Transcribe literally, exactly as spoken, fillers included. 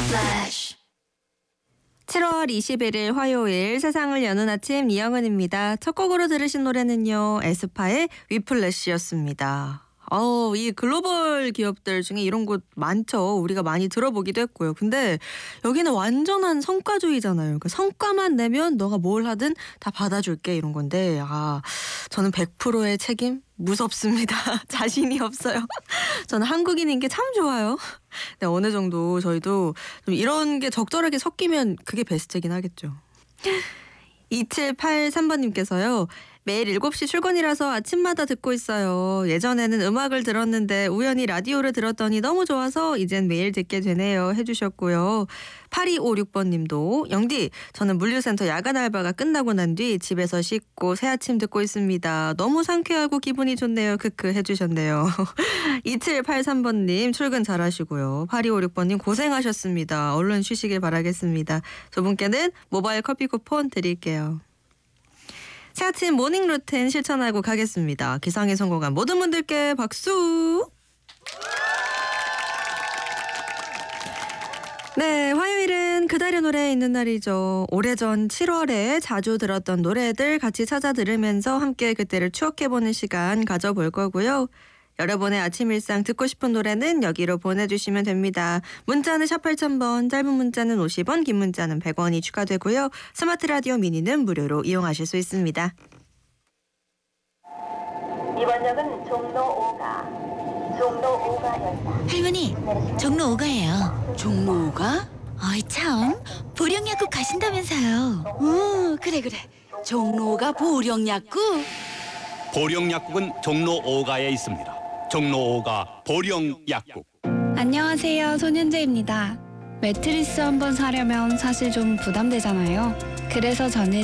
Flash. 칠월 이십일일 화요일 세상을 여는 아침 이영은입니다. 첫 곡으로 들으신 노래는요. 에스파의 위플래시였습니다. 어, 이 글로벌 기업들 중에 이런 곳 많죠. 우리가 많이 들어보기도 했고요. 근데 여기는 완전한 성과주의잖아요. 그러니까 성과만 내면 너가 뭘 하든 다 받아줄게 이런 건데 아, 저는 백 퍼센트의 책임 무섭습니다. 자신이 없어요. 저는 한국인인 게 참 좋아요. 네, 어느 정도 저희도 좀 이런 게 적절하게 섞이면 그게 베스트긴 하겠죠. 이칠팔삼번님께서요. 매일 일곱 시 출근이라서 아침마다 듣고 있어요. 예전에는 음악을 들었는데 우연히 라디오를 들었더니 너무 좋아서 이젠 매일 듣게 되네요. 해주셨고요. 팔이오육번님도 영디 저는 물류센터 야간 알바가 끝나고 난 뒤 집에서 씻고 새아침 듣고 있습니다. 너무 상쾌하고 기분이 좋네요. 크크 해주셨네요. 이칠팔삼번님 출근 잘하시고요. 팔이오육번님 고생하셨습니다. 얼른 쉬시길 바라겠습니다. 저분께는 모바일 커피 쿠폰 드릴게요. 새아침 모닝 루틴 실천하고 가겠습니다. 기상에 성공한 모든 분들께 박수. 네, 화요일은 그달의 노래 있는 날이죠. 오래전 칠월에 자주 들었던 노래들 같이 찾아 들으면서 함께 그때를 추억해보는 시간 가져볼 거고요. 여러분의 아침 일상 듣고 싶은 노래는 여기로 보내주시면 됩니다. 문자는 샵 팔천 번, 짧은 문자는 오십 원, 긴 문자는 백 원이 추가되고요. 스마트 라디오 미니는 무료로 이용하실 수 있습니다. 이번 역은 종로 오가, 종로 오가역이다. 할머니, 종로 오가예요. 종로 오가? 어이 참, 보령약국 가신다면서요. 어, 그래 그래. 종로 오가 보령약국? 보령약국은 종로 오가에 있습니다. 종로 오가 보령약국. 안녕하세요, 손윤재입니다. 매트리스 한번 사려면 사실 좀 부담되잖아요. 그래서 저는